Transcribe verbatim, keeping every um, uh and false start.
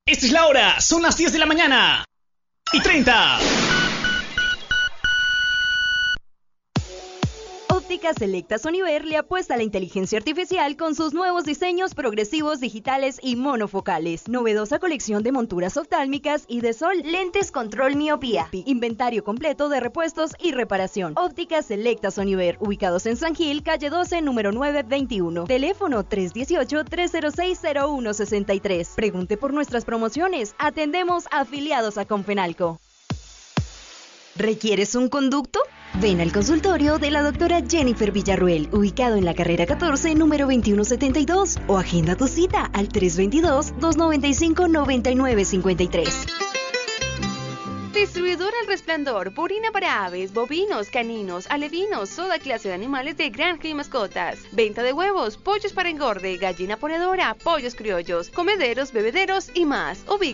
Esta es la hora, son las diez de la mañana y treinta. Óptica Selecta Soniver le apuesta a la inteligencia artificial con sus nuevos diseños progresivos digitales y monofocales. Novedosa colección de monturas oftálmicas y de sol, lentes control miopía, inventario completo de repuestos y reparación. Óptica Selecta Soniver, ubicados en San Gil, calle doce, número nueve veintiuno. Teléfono tres uno ocho, tres cero seis, cero uno seis tres. Pregunte por nuestras promociones. Atendemos afiliados a Confenalco. ¿Requieres un conducto? Ven al consultorio de la doctora Jennifer Villarruel, ubicado en la carrera catorce, número veintiuno setenta y dos, o agenda tu cita al tres dos dos, dos nueve cinco, nueve nueve cinco tres. Distribuidor El Resplandor, purina para aves, bovinos, caninos, alevinos, toda clase de animales de granja y mascotas. Venta de huevos, pollos para engorde, gallina ponedora, pollos criollos, comederos, bebederos y más. Ubica